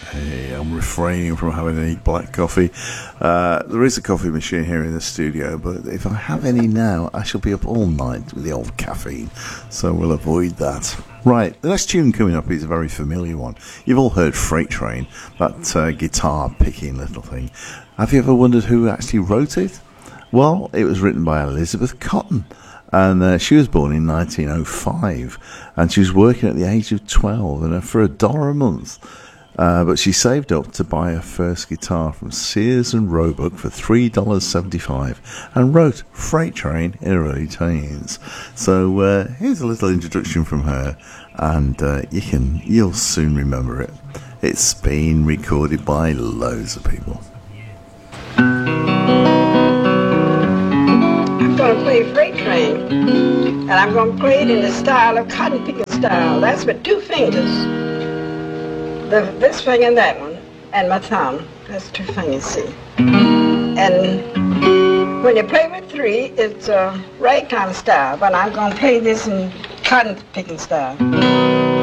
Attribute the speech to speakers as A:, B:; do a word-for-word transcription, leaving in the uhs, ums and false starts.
A: Hey, I'm refraining from having any black coffee. Uh, there is a coffee machine here in the studio, but if I have any now, I shall be up all night with the old caffeine, so we'll avoid that. Right, the next tune coming up is a very familiar one. You've all heard Freight Train, that uh, guitar-picking little thing. Have you ever wondered who actually wrote it? Well, it was written by Elizabeth Cotton, and uh, she was born in nineteen oh five, and she was working at the age of twelve, and uh, for a dollar a month. Uh, but she saved up to buy her first guitar from Sears and Roebuck for three dollars seventy-five and wrote Freight Train in her early teens. So uh, here's a little introduction from her, and uh, you can, you'll soon remember it. It's been recorded by loads of people.
B: I'm going to play Freight Train, and I'm going to play it in the style of cotton picking style. That's with two fingers. The, this finger and that one, and my thumb. That's two fingers, see. And when you play with three, it's a ragtime style, but I'm going to play this in cotton picking style.